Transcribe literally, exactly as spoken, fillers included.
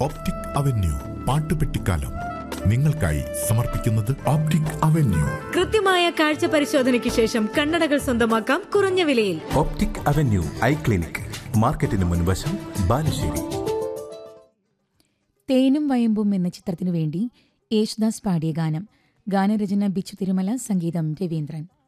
Optic avenue പാട്ടുപെട്ടിക്കാലം നിങ്ങൾക്കായി സമർപ്പിക്കുന്നത് optic avenue. കൃത്യമായ കാഴ്ച പരിശോധനയ്ക്ക് ശേഷം കണ്ണടകൾ സ്വന്തമാക്കാം കുറഞ്ഞ വിലയിൽ. ഓപ്റ്റിക് അവന്യൂ ഐ ക്ലിനിക്, മാർക്കറ്റിന് മുൻവശം, ബാലുശ്ശേരി. തേനും വയമ്പും എന്ന ചിത്രത്തിനു വേണ്ടി യേശുദാസ് പാടിയ ഗാനം. ഗാനരചന ബിച്ചു തിരുമല, സംഗീതം രവീന്ദ്രൻ.